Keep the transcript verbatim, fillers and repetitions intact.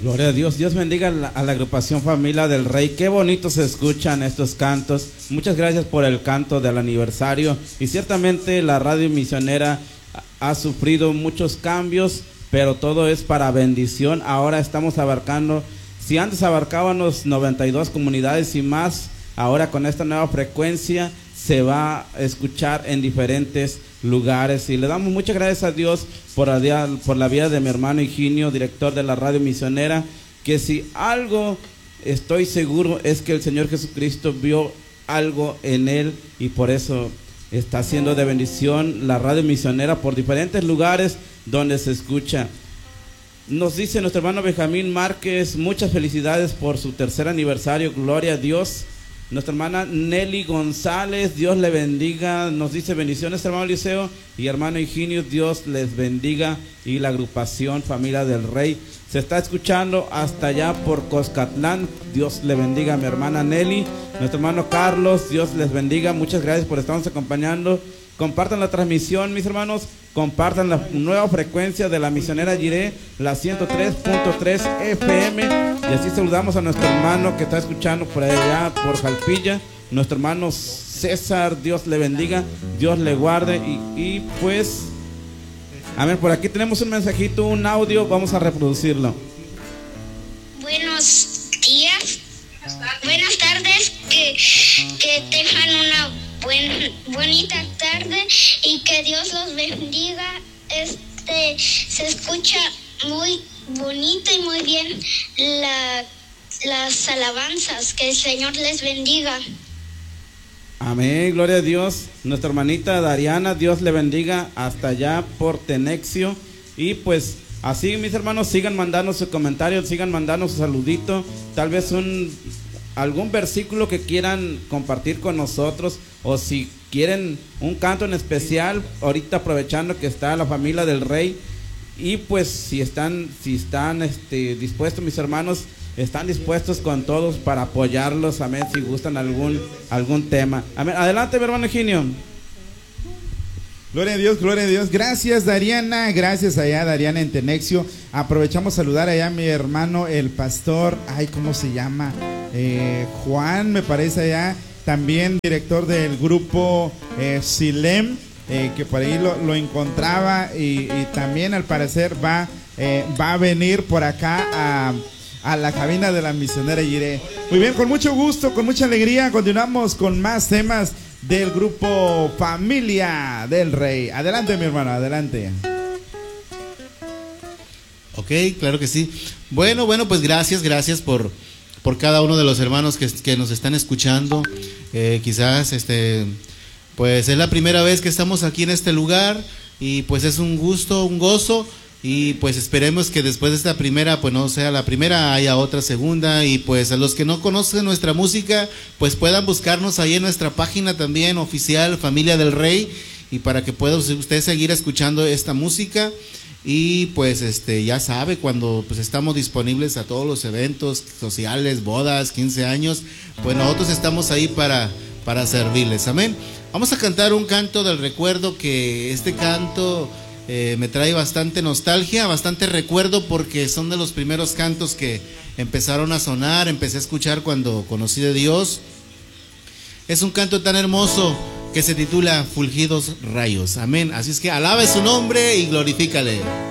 Gloria a Dios. Dios bendiga a la, a la agrupación Familia del Rey. Qué bonito se escuchan estos cantos. Muchas gracias por el canto del aniversario. Y ciertamente la radio misionera ha, ha sufrido muchos cambios, pero todo es para bendición. Ahora estamos abarcando, si antes abarcábamos noventa y dos comunidades y más, ahora con esta nueva frecuencia se va a escuchar en diferentes lugares. Y le damos muchas gracias a Dios por la, por la vida de mi hermano Higinio, director de la radio misionera, que si algo estoy seguro es que el Señor Jesucristo vio algo en él y por eso está haciendo de bendición la radio misionera por diferentes lugares donde se escucha. Nos dice nuestro hermano Benjamín Márquez, muchas felicidades por su tercer aniversario, gloria a Dios. Nuestra hermana Nelly González, Dios le bendiga, nos dice bendiciones hermano Eliseo y hermano Higinio, Dios les bendiga, y la agrupación Familia del Rey se está escuchando hasta allá por Coscatlán. Dios le bendiga a mi hermana Nelly. Nuestro hermano Carlos, Dios les bendiga, muchas gracias por estarnos acompañando. Compartan la transmisión, mis hermanos, compartan la nueva frecuencia de la misionera Jiré, la ciento tres punto tres F M, y así saludamos a nuestro hermano que está escuchando por allá, por Jalpilla, nuestro hermano César, Dios le bendiga, Dios le guarde, y, y pues, a ver, por aquí tenemos un mensajito, un audio, vamos a reproducirlo. Buenos días, buenas tardes, que, que tengan una Buen, bonita tarde y que Dios los bendiga. Este se escucha muy bonito y muy bien la, las alabanzas. Que el Señor les bendiga. Amén, gloria a Dios. Nuestra hermanita Dariana, Dios le bendiga hasta allá por Tenexio. Y pues así, mis hermanos, sigan mandando sus comentarios, sigan mandando su saludito, tal vez un algún versículo que quieran compartir con nosotros, o si quieren un canto en especial, ahorita aprovechando que está la Familia del Rey. Y pues si están si están este dispuestos, mis hermanos, están dispuestos con todos para apoyarlos, amén, si gustan algún algún tema. Amén. Adelante, mi hermano Higinio. Gloria a Dios, gloria a Dios. Gracias, Dariana, gracias allá, Dariana en Tenexio. Aprovechamos a saludar allá a mi hermano, el pastor, ay, ¿cómo se llama? Eh, Juan, me parece allá, también director del grupo eh, Silem, eh, que por ahí lo, lo encontraba, y, y también al parecer va, eh, va a venir por acá a... a la cabina de la misionera Jiré. Muy bien, con mucho gusto, con mucha alegría, continuamos con más temas del grupo Familia del Rey. Adelante, mi hermano, adelante. Ok, claro que sí. Bueno, bueno, pues gracias, gracias por, por cada uno de los hermanos que, que nos están escuchando. Eh, quizás, este, pues es la primera vez que estamos aquí en este lugar, y pues es un gusto, un gozo. Y pues esperemos que después de esta primera, pues no sea la primera, haya otra segunda. Y pues a los que no conocen nuestra música, pues puedan buscarnos ahí en nuestra página también oficial, Familia del Rey, y para que pueda usted seguir escuchando esta música. Y pues este ya sabe, cuando pues estamos disponibles a todos los eventos sociales, bodas, quince años, pues nosotros estamos ahí para, para servirles, amén. Vamos a cantar un canto del recuerdo, que este canto... Eh, me trae bastante nostalgia, bastante recuerdo, porque son de los primeros cantos que empezaron a sonar, empecé a escuchar cuando conocí de Dios. Es un canto tan hermoso que se titula Fulgidos Rayos, amén. Así es que alabe su nombre y glorifícale.